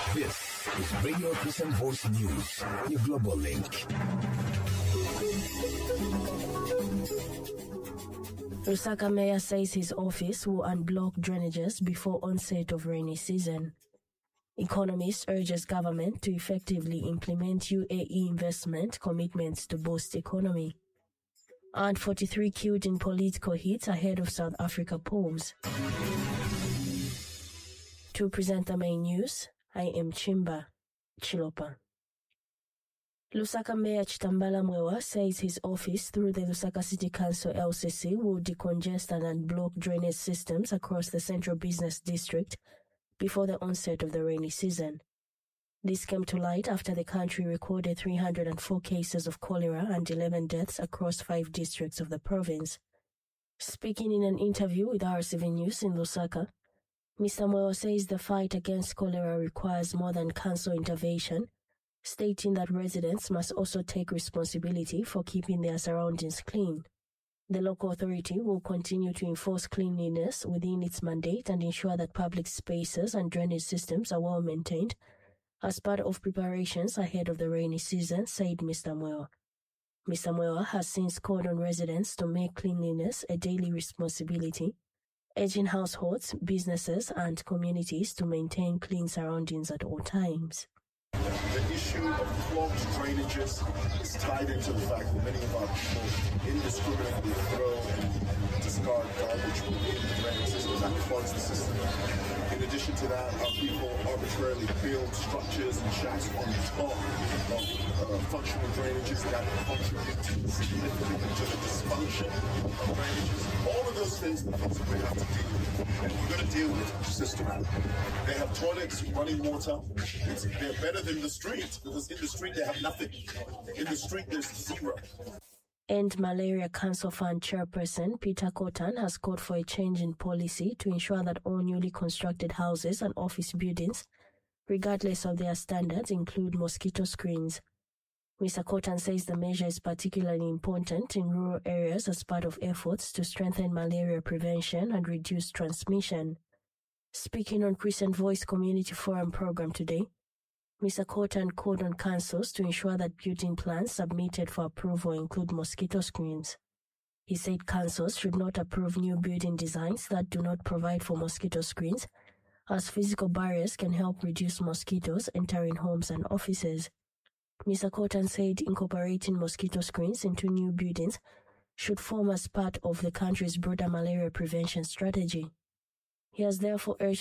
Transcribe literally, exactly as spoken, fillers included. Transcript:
This is Radio Christian Voice News, your global link. Lusaka mayor says his office will unblock drainages before onset of rainy season. Economist urges government to effectively implement U A E investment commitments to boost economy. And forty-three killed in political hits ahead of South Africa polls. To present the main news, I am Chimba Chilopa. Lusaka Mayor Chitambala Mwewa says his office, through the Lusaka City Council L C C, will decongest and unblock drainage systems across the central business district before the onset of the rainy season. This came to light after the country recorded three hundred four cases of cholera and eleven deaths across five districts of the province. Speaking in an interview with R C V News in Lusaka, Mister Mwewa says the fight against cholera requires more than council intervention, stating that residents must also take responsibility for keeping their surroundings clean. The local authority will continue to enforce cleanliness within its mandate and ensure that public spaces and drainage systems are well maintained as part of preparations ahead of the rainy season, said Mister Mwewa. Mister Mwewa has since called on residents to make cleanliness a daily responsibility, urging households, businesses, and communities to maintain clean surroundings at all times. The issue of clogged drainages is tied into the fact that many of our people indiscriminately throw and discard garbage within the drainage system that clogs the system. In addition to that, our people arbitrarily build structures and shacks on top of uh, functional drainages that contribute significantly to the dysfunction of drainages. All of those things are things that we have to deal with, and we're going to deal with systematically. They have toilets, running water. It's, they're better than the street, because in the street they have nothing. In the street there's zero. End Malaria Council Fund Chairperson Peter Kotan has called for a change in policy to ensure that all newly constructed houses and office buildings, regardless of their standards, include mosquito screens. Mister Kotan says the measure is particularly important in rural areas as part of efforts to strengthen malaria prevention and reduce transmission. Speaking on Christian Voice Community Forum program today, Mister Kotan called on councils to ensure that building plans submitted for approval include mosquito screens. He said councils should not approve new building designs that do not provide for mosquito screens, as physical barriers can help reduce mosquitoes entering homes and offices. Mister Kotan said incorporating mosquito screens into new buildings should form as part of the country's broader malaria prevention strategy. He has therefore urged